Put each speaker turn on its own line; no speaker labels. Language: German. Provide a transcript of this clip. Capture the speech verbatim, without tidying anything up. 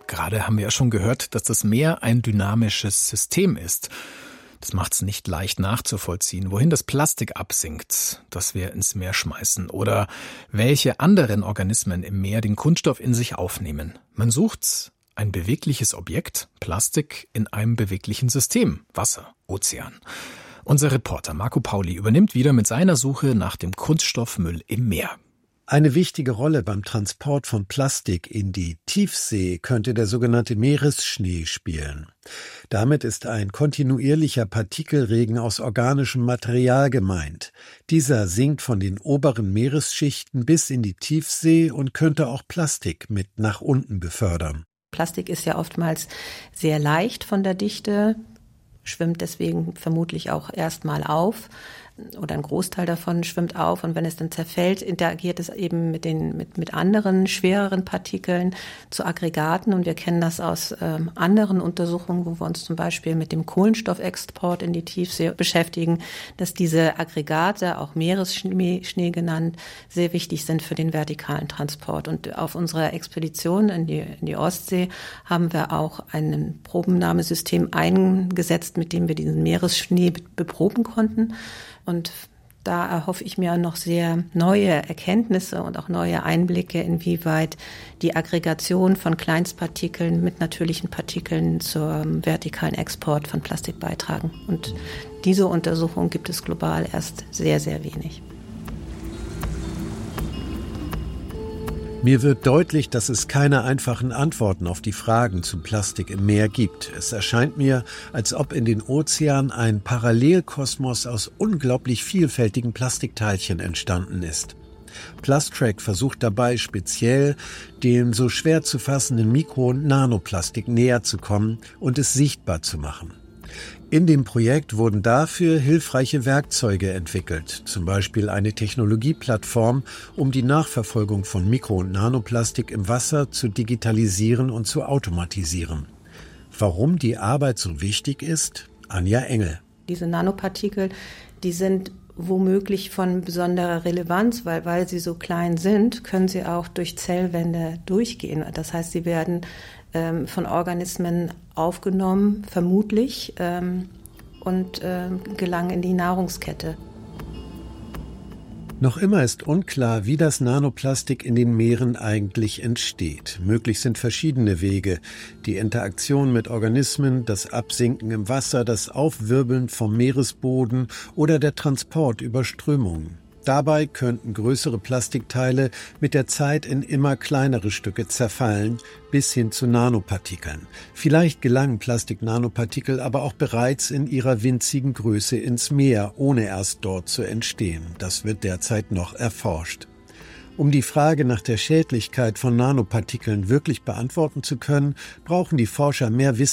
Gerade haben wir ja schon gehört, dass das Meer ein dynamisches System ist. Das macht es nicht leicht nachzuvollziehen, wohin das Plastik absinkt, das wir ins Meer schmeißen, oder welche anderen Organismen im Meer den Kunststoff in sich aufnehmen. Man sucht ein bewegliches Objekt, Plastik, in einem beweglichen System, Wasser, Ozean. Unser Reporter Marco Pauli übernimmt wieder mit seiner Suche nach dem Kunststoffmüll im Meer.
Eine wichtige Rolle beim Transport von Plastik in die Tiefsee könnte der sogenannte Meeresschnee spielen. Damit ist ein kontinuierlicher Partikelregen aus organischem Material gemeint. Dieser sinkt von den oberen Meeresschichten bis in die Tiefsee und könnte auch Plastik mit nach unten befördern.
Plastik ist ja oftmals sehr leicht von der Dichte, schwimmt deswegen vermutlich auch erstmal auf. Oder ein Großteil davon schwimmt auf, und wenn es dann zerfällt, interagiert es eben mit den mit mit anderen schwereren Partikeln zu Aggregaten, und wir kennen das aus ähm, anderen Untersuchungen, wo wir uns zum Beispiel mit dem Kohlenstoffexport in die Tiefsee beschäftigen, dass diese Aggregate, auch Meeresschnee Schnee genannt, sehr wichtig sind für den vertikalen Transport. Und auf unserer Expedition in die in die Ostsee haben wir auch ein Probennahmesystem eingesetzt, mit dem wir diesen Meeresschnee beproben konnten. Und da erhoffe ich mir noch sehr neue Erkenntnisse und auch neue Einblicke, inwieweit die Aggregation von Kleinstpartikeln mit natürlichen Partikeln zum vertikalen Export von Plastik beitragen. Und diese Untersuchung gibt es global erst sehr, sehr wenig.
Mir wird deutlich, dass es keine einfachen Antworten auf die Fragen zu Plastik im Meer gibt. Es erscheint mir, als ob in den Ozeanen ein Parallelkosmos aus unglaublich vielfältigen Plastikteilchen entstanden ist. Plustrack versucht dabei speziell, dem so schwer zu fassenden Mikro- und Nanoplastik näher zu kommen und es sichtbar zu machen. In dem Projekt wurden dafür hilfreiche Werkzeuge entwickelt, zum Beispiel eine Technologieplattform, um die Nachverfolgung von Mikro- und Nanoplastik im Wasser zu digitalisieren und zu automatisieren. Warum die Arbeit so wichtig ist? Anja Engel.
Diese Nanopartikel, die sind womöglich von besonderer Relevanz, weil, weil sie so klein sind, können sie auch durch Zellwände durchgehen. Das heißt, sie werden ähm, von Organismen aufgenommen, vermutlich, ähm, und ähm, gelangen in die Nahrungskette.
Noch immer ist unklar, wie das Nanoplastik in den Meeren eigentlich entsteht. Möglich sind verschiedene Wege. Die Interaktion mit Organismen, das Absinken im Wasser, das Aufwirbeln vom Meeresboden oder der Transport über Strömungen. Dabei könnten größere Plastikteile mit der Zeit in immer kleinere Stücke zerfallen, bis hin zu Nanopartikeln. Vielleicht gelangen Plastik-Nanopartikel aber auch bereits in ihrer winzigen Größe ins Meer, ohne erst dort zu entstehen. Das wird derzeit noch erforscht. Um die Frage nach der Schädlichkeit von Nanopartikeln wirklich beantworten zu können, brauchen die Forscher mehr Wissen